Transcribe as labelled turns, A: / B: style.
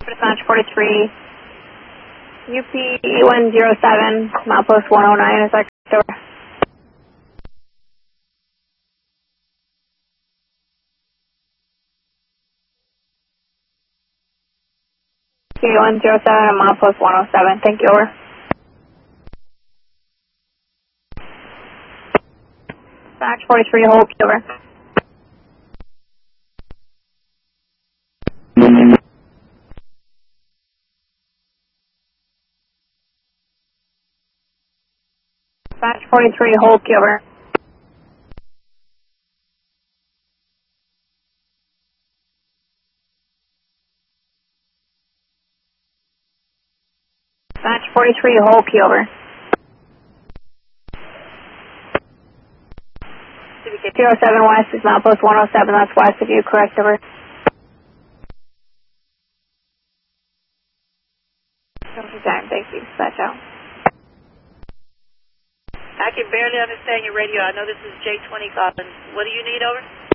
A: Dispatch 43, UP 107, milepost 109, is that correct? Over. UP 107, milepost 107, thank you, over. Dispatch 43, hold, over. Dispatch 43, hold, over. Dispatch 43, hold, over. CBK 07 west is milepost 107, that's west of you, correct, over. Time, thank you, dispatch out.
B: I can barely understand your radio. I know this is J20 calling. What do you need, over?